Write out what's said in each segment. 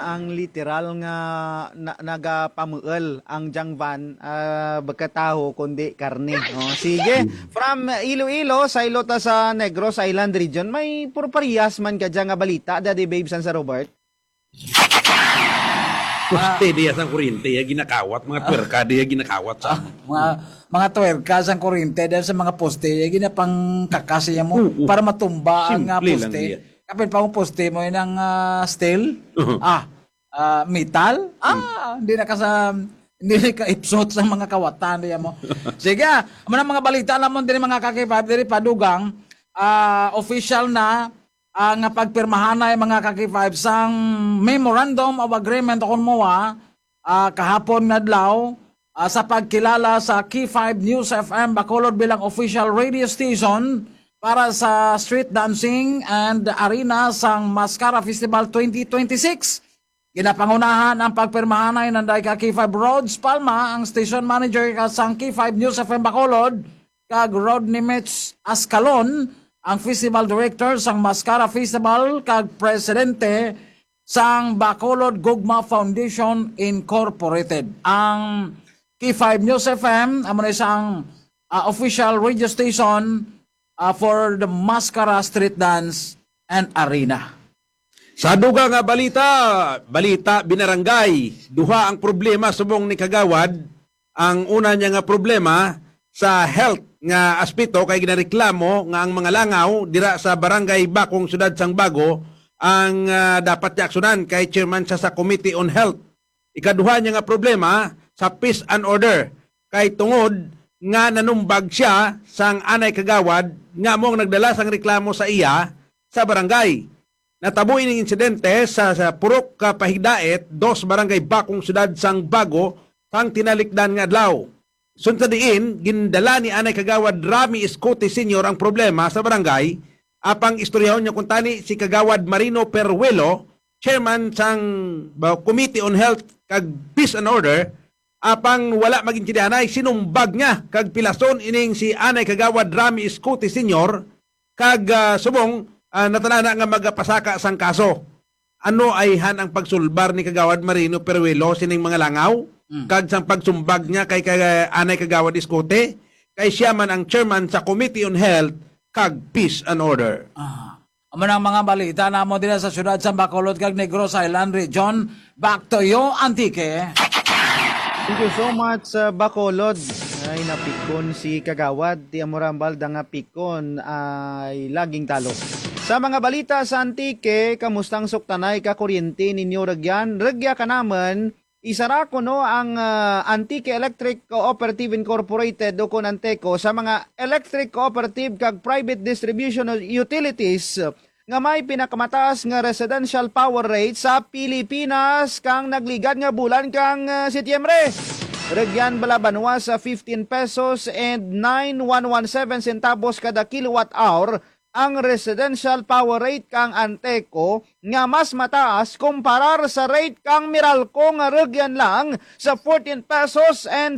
ang literal nga nagapamuel ang jangvan bagkataho kundi karne. Oh, sige, from Iloilo sa Ilota sa Negros Island region, may purparehas man ka dyan nga balita, Daddy Babe San sa Robert? Poste diya sa kuryente, ginakawat, mga twerka diya ginakawat sa. Mga twerka sa kuryente dahil sa mga poste, ginapang kakasya mo para matumba ang poste. Kapit pa mo poste mo yun ang steel, metal, hindi na ka ipsot sa mga kawatan diya mo. Sige, mga balita alam mo din mga kakipab, diri padugang, official na ang pagpirmahan na mga kakipab sang Memorandum of Agreement o kunmoa kahapon nadlaw sa pagkilala sa K5 News FM Bacolod bilang official radio station para sa street dancing and arena sang Mascara Festival 2026. Ginapangunahan ang pagpirmahan ay nanday ka K5 Rhodes Palma, ang station manager ka sang K5 News FM Bacolod, kag Rodney Mitch Ascalon, ang festival director sang Mascara Festival, kag presidente sang Bacolod Gugma Foundation Incorporated. Ang K5 News FM amo na isang official radio station for the Mascara Street Dance and Arena. Sa duga nga balita binarangay, duha ang problema subong ni Kagawad. Ang una niya nga problema sa health nga aspeto kay ginareklamo nga ang mga langaw dira sa barangay Bakong Sudad sang Bago ang dapat aksyonan kay chairman sa Committee on Health. Ikaduha niya nga problema sa peace and order kay tungod nga nanumbag siya sang anay Kagawad nga mong nagdala sang reklamo sa iya sa barangay. Natabo ining insidente sa Purok Pahigdaet, 2 barangay Bakong Sudad sang Bago sang tinalikdan nga adlaw. Sunod diin, gindala ni anay Kagawad Rami Escote Sr. ang problema sa barangay. Apang istoryahon niya kuntani si Kagawad Marino Peruelo, chairman sang Committee on Health kag Peace and Order. Apang wala magintindihanay, sinumbag niya kag pilason ining si anay Kagawad Rami Escote Sr. kag subong natanana nga magapasaka sang kaso. Ano ay han ang pagsulbar ni Kagawad Marino Peruelo sining mga langaw? Kag sang pagsumbag niya kay anay Kagawad Escote, kay siya man ang chairman sa Committee on Health kag Peace and Order. Amo nang mga balita na mo din sa syudad sa Bacolod kag Negros Island region. Back to you, Antique. Thank you so much, Bacolod. Ay napikon si Kagawad, ti Amorambal da nga pikon ay laging talo. Sa mga balita sa Antique, kamustang suktanay ka kuryente ninyo regya ka naman. Isara ko no ang Antique Electric Cooperative Incorporated o kun Anteco sa mga electric cooperative kag private distribution utilities nga may pinakamataas nga residential power rate sa Pilipinas kang nagligad nga bulan kang Setyembre. Regyan Balabanwa sa 15 pesos and 9,117 centavos kada kilowatt hour ang residential power rate kang Anteco nga mas mataas kumparar sa rate kang Meralco nga regyan lang sa 14 pesos and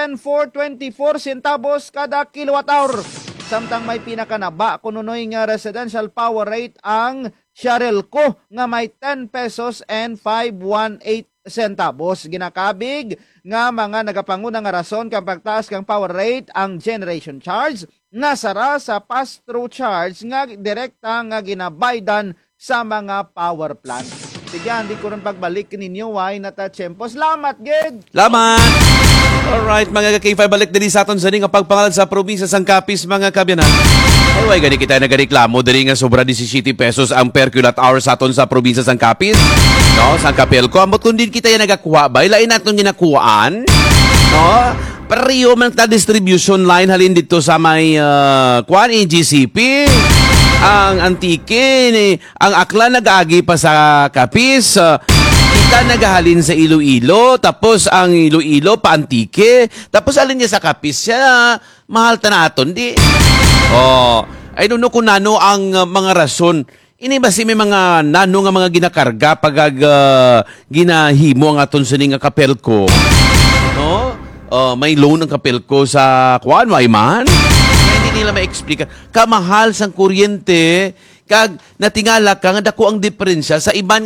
7,424 centavos kada kilowatt hour. Samtang may pinakanaba kununoy nga residential power rate ang Sharelco nga may 10 pesos and 518 centavos. Ginakabig nga mga nagapanguna nga rason kang pagtaas kang power rate ang generation charge nasara sa pass-through charge nga direkta nga ginabaydan sa mga power plant. Sige, hindi ko rin pagbalik ninyo, why natatsyempo. Salamat, Ged! Salamat! Alright, mga ka-K5, balik din sa aton sa nga pagpangalan sa probinsya sang Capiz, mga kabyanan. Ay, gani kita nagareklamo diri nga sobra 17 pesos ang per kilowatt hour sa aton sa probinsya sang Capiz. No, sang Capelco. Amot kung din kita yung nagakuha ba, ilain natin ginakuhaan. No, pariyo man ta distribution line halin dito sa may kuan GCP. Ang Antique ni ang akla nag-agi pa sa Capiz. Kita nagahalin sa Iloilo, tapos ang Iloilo pa Antique, tapos alin niya sa Capiz siya mahal ta naton di. Oh, I don't know kung nano ang mga rason. Ini ba si may mga nano nga mga ginakarga pag ginahimo ang aton sining nga Capelco. No? May loan ng Capelco sa kuan way man. Hindi nila ma-explica. Kamahal sang kuryente kag natingala ka nga dako ang diferensya sa iban